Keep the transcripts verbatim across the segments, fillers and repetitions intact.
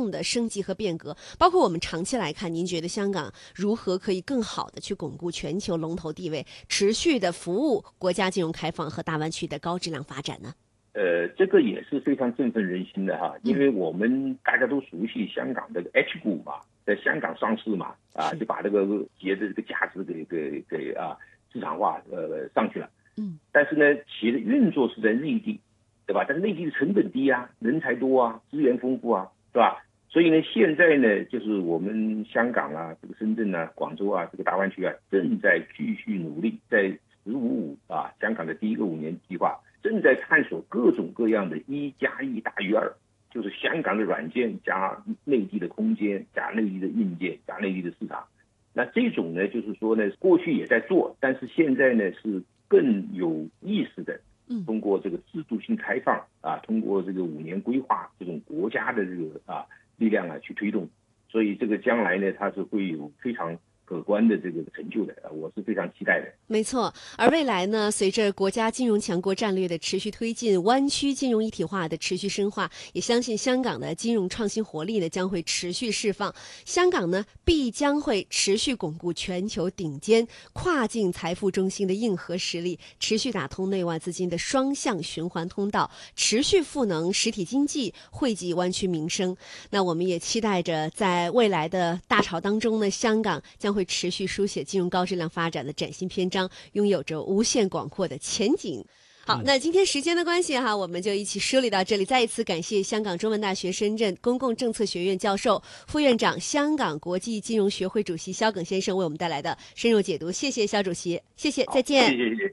樣的升級和變革？包括我們長期來看，您覺得香港如何可以更好的去鞏固全球龍頭地位，持續的服務國家金融開放和大灣區的高質量發展呢？ 呃，這個也是非常振奮人心的哈，因為我們大家都熟悉香港的 H 股嘛，在香港上市嘛，啊，就把這個企業的這個價值給給給啊市場化呃上去了。嗯，但是呢，企業的運作是在內地，對吧？但是內地的成本低啊，人才多啊，資源豐富啊，是吧？所以呢，現在呢，就是我們香港啊，這個深圳啊，廣州啊，這個大灣區啊，正在繼續努力，在十五五啊，香港的第一個五年計劃。正在探索各種各樣的一加一大於二，就是香港的軟件加內地的空間加內地的硬件加內地的市場。那這種呢，就是說呢，過去也在做，但是現在呢是更有意識的，通過這個制度性開放啊，通過這個五年規劃這種國家的這個啊力量啊去推動，所以這個將來呢，它是會有非常可觀的這個成就的，我是非常期待的。 沒錯，而未來呢，隨着國家金融強國戰略的持續推進，灣區金融一體化的持續深化，也相信香港的金融創新活力呢將會持續釋放，香港呢必將會持續鞏固全球頂尖跨境財富中心的硬核實力，持續打通內外資金的雙向循環通道，持續賦能實體經濟，惠及灣區民生。那我們也期待着在未來的大潮當中呢，香港將會持續書寫金融高質量發展的嶄新篇章，擁有着無限廣闊的前景。好，那今天時間的關係哈，我們就一起梳理到這裡。再一次感謝香港中文大學深圳公共政策學院教授、副院長、香港國際金融學會主席蕭耿先生為我們帶來的深入解讀。謝謝蕭主席，謝謝，再見。 謝謝謝謝。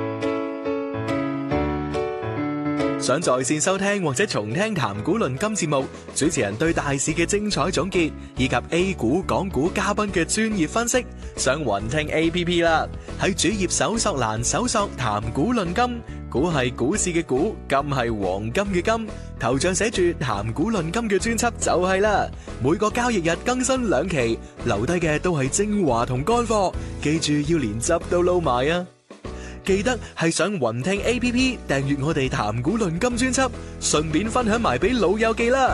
想在線收聽或者重聽談股論金節目，主持人對大市嘅精彩總結，以及 A 股、港股嘉賓嘅專業分析，上雲聽 A P P 啦。喺主頁搜索欄搜索談股論金，股係股市嘅股，金係黃金嘅金，頭像寫住談股論金嘅專輯就係啦。每個交易日更新兩期，留低嘅都係精華同乾貨，記住要連汁都撈埋啊！記得係上雲聽 A P P 訂閱我哋談股論金專輯，順便分享埋俾老友記啦。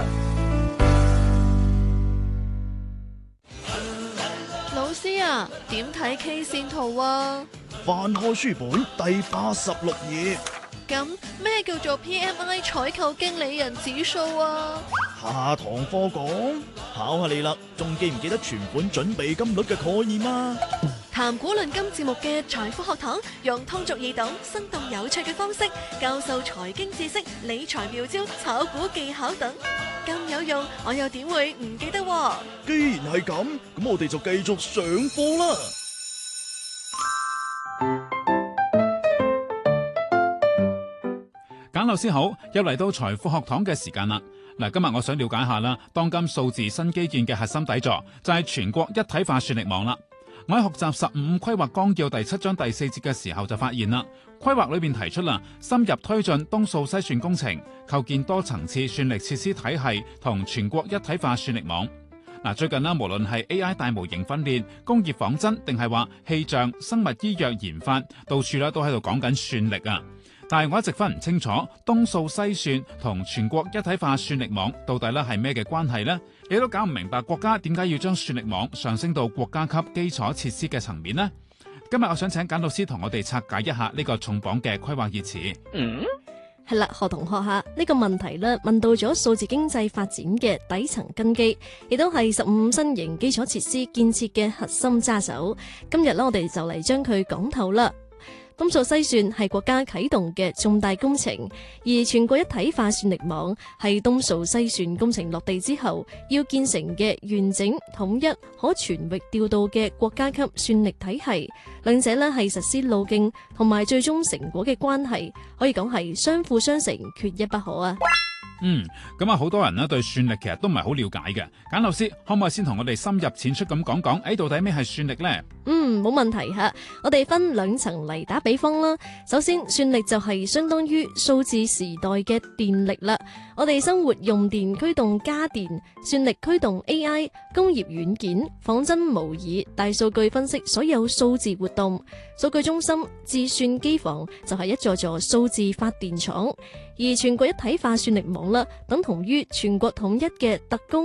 老師啊，點睇 K 線圖啊？ 翻開書本第八十六頁。 咁咩叫做 P M I 採購經理人指數啊？ 下堂課講，考下你啦，仲記唔記得存款準備金率嘅概念啊？ 談股論金節目嘅財富學堂，用通俗易懂、生動有趣嘅方式教授財經知識、理財妙招、炒股技巧等，咁有用，我又點會唔記得喎？ 既然係咁，咁我哋就繼續上課啦。 簡老師好，又嚟到財富學堂嘅時間啦。嗱，今日我想了解下啦，當今數字新基建嘅核心底座就係全國一體化算力網啦。我喺學習十五規劃綱要第七章第四節嘅時候就發現啦，規劃裏邊提出啦，深入推進東數西算工程，構建多層次算力設施體系同全國一體化算力網。嗱，最近啦，無論係 A I 大模型訓練、工業仿真，定係話氣象、生物醫藥研發，到處咧都喺度講緊算力啊。但係我一直分唔清楚東數西算同全國一體化算力網到底咧係咩嘅關係呢？亦都搞唔明白國家點解要將算力網上升到國家級基礎設施嘅層面呢？今日我想請簡老師同我哋拆解一下呢個重磅嘅規劃熱詞。 嗯，係啦，何同學下呢個問題咧，問到咗數字經濟發展嘅底層根基，亦都係十五新型基礎設施建設嘅核心揸手。今日咧，我哋就嚟將佢講透啦。東數西算係國家啟動嘅重大工程，而全國一體化算力網係東數西算工程落地之後要建成嘅完整、統一、可全域調度嘅國家級算力體系。兩者呢係實施路徑同埋最終成果嘅關係，可以講係相輔相成，缺一不可啊！ 嗯，咁啊，好多人呢對算力其實都唔係好了解嘅。簡老師可唔可以先同我哋深入淺出咁講講，誒，到底咩係算力呢？嗯， 冇問題吓，我哋分兩層嚟打比方啦。首先，算力就係相當於數字時代嘅電力啦。我哋生活用電驅動家電，算力驅動 A I、工業軟件、仿真模擬、大數據分析所有數字活動。數據中心、智算機房就係一座座數字發電廠，而全國一體化算力網啦，等同於全國統一嘅特高